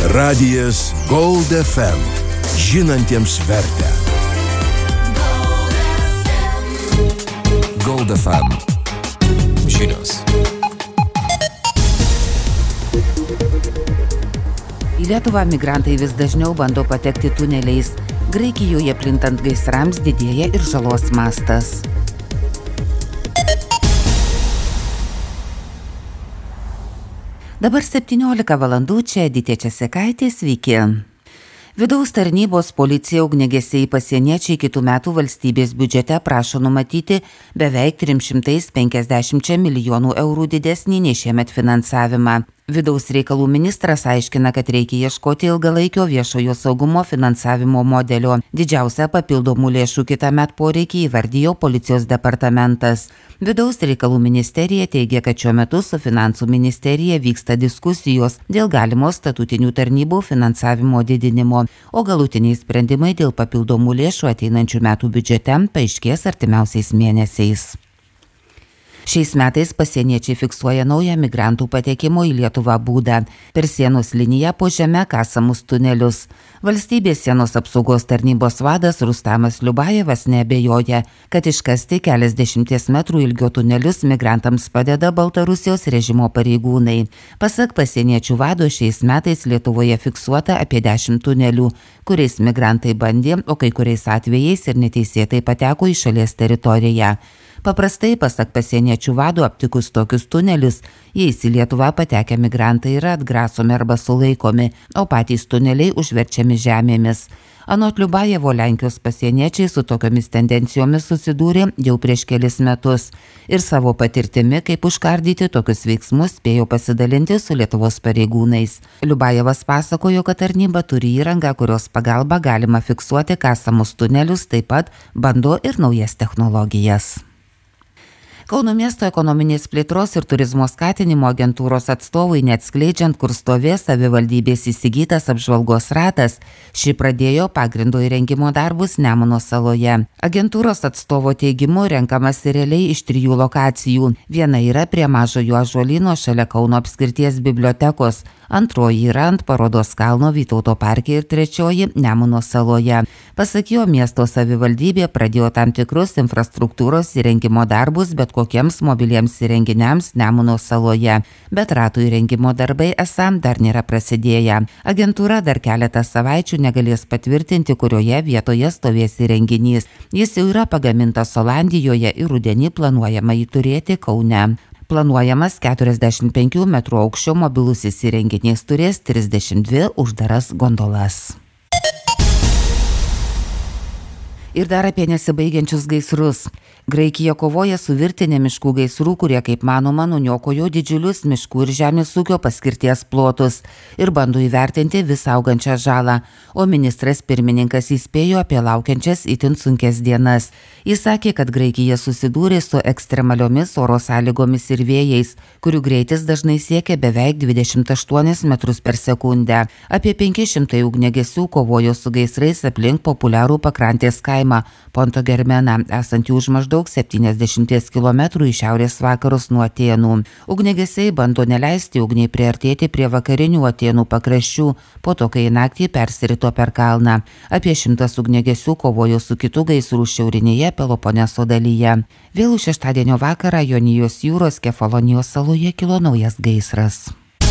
Radijas Gold FM. Žinantiems vertę. Gold FM. Žinios. Į Lietuvą migrantai vis dažniau bando patekti tuneliais. Graikijoje plintant gaisrams didėja ir žalos mastas. Dabar 17 valandų, čia Editė Česekaitė, sveiki. Vidaus tarnybos, policija, ugniagesiai, pasieniečiai kitų metų valstybės biudžete prašo numatyti beveik 350 milijonų eurų didesnį nei šiemet finansavimą. Vidaus reikalų ministras aiškina, kad reikia ieškoti ilgalaikio viešojo saugumo finansavimo modelio. Didžiausią papildomų lėšų kitąmet poreikį įvardijo policijos departamentas. Vidaus reikalų ministerija teigia, kad šiuo metu su finansų ministerija vyksta diskusijos dėl galimo statutinių tarnybų finansavimo didinimo, o galutiniai sprendimai dėl papildomų lėšų ateinančių metų biudžete paaiškės artimiausiais mėnesiais. Šiais metais pasieniečiai fiksuoja naują migrantų patekimo į Lietuvą būdą – per sienos liniją po žeme kasamus tunelius. Valstybės sienos apsaugos tarnybos vadas Rustamas Liubajevas neabejoja, kad iškasti keliasdešimties metrų ilgio tunelius migrantams padeda Baltarusijos režimo pareigūnai. Pasak pasieniečių vado, šiais metais Lietuvoje fiksuota apie 10 tunelių, kuriais migrantai bandė, o kai kuriais atvejais ir neteisėtai pateko į šalies teritoriją. Paprastai, pasak pasieniečių vado, aptikus tokius tunelius, jais į Lietuvą patekę migrantai yra atgrasomi arba sulaikomi, o patys tuneliai užverčiami žemėmis. Anot Liubajevo, Lenkijos pasieniečiai su tokiomis tendencijomis susidūrė jau prieš kelis metus ir savo patirtimi, kaip užkardyti tokius veiksmus, spėjo pasidalinti su Lietuvos pareigūnais. Liubajevas pasakojo, kad tarnyba turi įrangą, kurios pagalba galima fiksuoti kasamus tunelius, taip pat bando ir naujas technologijas. Kauno miesto ekonominės plėtros ir turizmo skatinimo agentūros atstovai, neatskleidžiant, kur stovės savivaldybės įsigytas apžvalgos ratas, ši pradėjo pagrindo įrengimo darbus Nemuno saloje. Agentūros atstovo teigimu renkamasi realiai iš 3 lokacijų. Viena yra prie Mažojo Ąžuolyno šalia Kauno apskrities bibliotekos, antroji yra ant Parodos kalno Vytauto parke ir trečioji Nemuno saloje. Pasak jo, miesto savivaldybė pradėjo tam tikrus infrastruktūros įrengimo darbus bet kokiems mobiliems įrenginiams Nemuno saloje, bet ratų įrengimo darbai esam dar nėra prasidėję. Agentūra dar keletą savaičių negalės patvirtinti, kurioje vietoje stovės įrenginys. Jis jau yra pagamintas Olandijoje ir rudenį planuojama jį turėti Kaune. Planuojamas 45 metrų aukščio mobilusis įrenginys turės 32 uždaras gondolas. Ir dar apie nesibaigiančius gaisrus. Graikija kovoja su virtinė miškų gaisrų, kurie, kaip manoma, nuniokojo didžiulius miškų ir žemės ūkio paskirties plotus ir bando įvertinti vis augančią žalą, o ministras pirmininkas įspėjo apie laukiančias itin sunkes dienas. Jis sakė, kad Graikija susidūrė su ekstremaliomis oro sąlygomis ir vėjais, kurių greitis dažnai siekia beveik 28 metrus per sekundę. Apie 500 ugniagesių kovojo su gaisrais aplink populiarų pakrantės kaimą Ponto Germeną, esantį už maždaug 70 km į šiaurės vakarus nuo Atėnų. Ugniagesiai bando neleisti ugniai priartėti prie vakarinių Atėnų pakraščių, po to, kai naktį persirito per kalną. Apie 100 ugniagesių kovojo su kitų gaisrų šiaurinėje Peloponeso dalyje. Vėlų šeštadienio vakarą Jonijos jūros Kefalonijos saloje kilo naujas gaisras.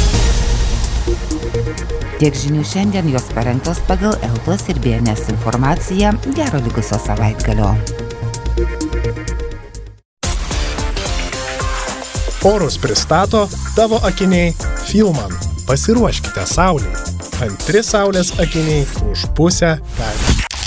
Tiek žinių šiandien, jos parengtos pagal Eltos ir BNS informaciją. Gero likusio savaitgalio. Orus pristato tavo akiniai Filman. Pasiruoškite saulei. Antri saulės akiniai už pusę kainų.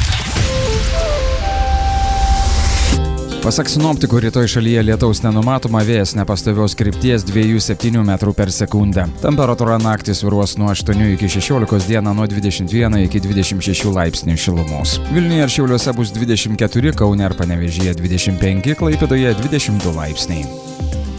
Pasak sinoptikų, rytoj šalyje lietaus nenumatoma, vėjas nepastovios krypties 2–7 metrų per sekundę. Temperatūra naktį svyruos nuo 8 iki 16, dieną nuo 21 iki 26 laipsnių šilumos. Vilniuje ir Šiauliuose bus 24, Kaune ir Panevėžyje 25, Klaipėdoje 22 laipsniai.